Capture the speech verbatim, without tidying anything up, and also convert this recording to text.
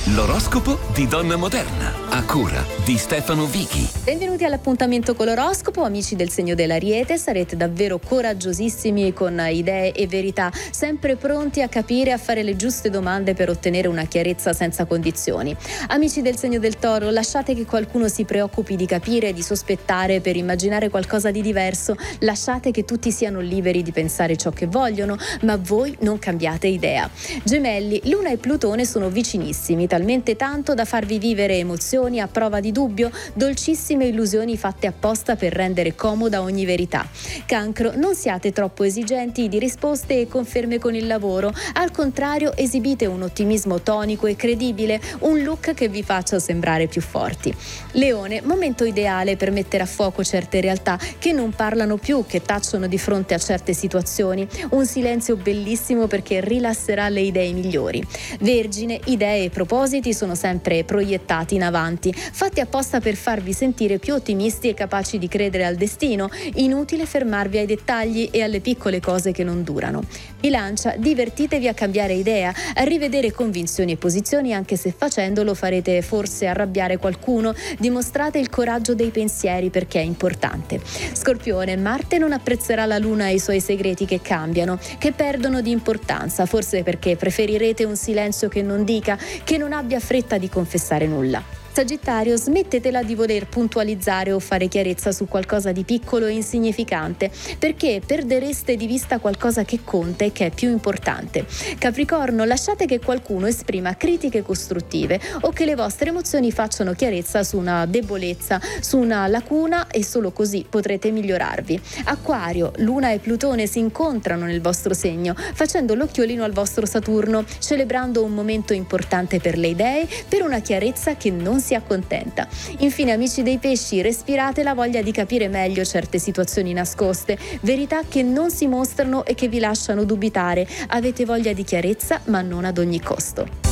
L'oroscopo di Donna Moderna, a cura di Stefano Vichi. Benvenuti all'appuntamento con l'oroscopo, amici del segno dell'Ariete. Sarete davvero coraggiosissimi con idee e verità, sempre pronti a capire e a fare le giuste domande per ottenere una chiarezza senza condizioni. Amici del segno del Toro, lasciate che qualcuno si preoccupi di capire, di sospettare per immaginare qualcosa di diverso. Lasciate che tutti siano liberi di pensare ciò che vogliono, ma voi non cambiate idea. Gemelli, Luna e Plutone sono vicinissimi, talmente tanto da farvi vivere emozioni a prova di dubbio, dolcissime illusioni fatte apposta per rendere comoda ogni verità. Cancro, non siate troppo esigenti di risposte e conferme con il lavoro, al contrario esibite un ottimismo tonico e credibile, un look che vi faccia sembrare più forti. Leone, momento ideale per mettere a fuoco certe realtà che non parlano più, che tacciono di fronte a certe situazioni, un silenzio bellissimo perché rilasserà le idee migliori. Vergine, idee e propositi sono sempre proiettati in avanti, fatti apposta per farvi sentire più ottimisti e capaci di credere al destino. Inutile fermarvi ai dettagli e alle piccole cose che non durano. Bilancia, divertitevi a cambiare idea, a rivedere convinzioni e posizioni, anche se facendolo farete forse arrabbiare qualcuno. Dimostrate il coraggio dei pensieri perché è importante. Scorpione, Marte non apprezzerà la Luna e i suoi segreti che cambiano, che perdono di importanza, forse perché preferirete un silenzio che non dica, che non abbia fretta di confessare nulla. Sagittario, smettetela di voler puntualizzare o fare chiarezza su qualcosa di piccolo e insignificante, perché perdereste di vista qualcosa che conta e che è più importante. Capricorno, lasciate che qualcuno esprima critiche costruttive o che le vostre emozioni facciano chiarezza su una debolezza, su una lacuna, e solo così potrete migliorarvi. Acquario, Luna e Plutone si incontrano nel vostro segno, facendo l'occhiolino al vostro Saturno, celebrando un momento importante per le idee, per una chiarezza che non si accontenta. Infine, amici dei pesci, respirate la voglia di capire meglio certe situazioni nascoste, verità che non si mostrano e che vi lasciano dubitare. Avete voglia di chiarezza, ma non ad ogni costo.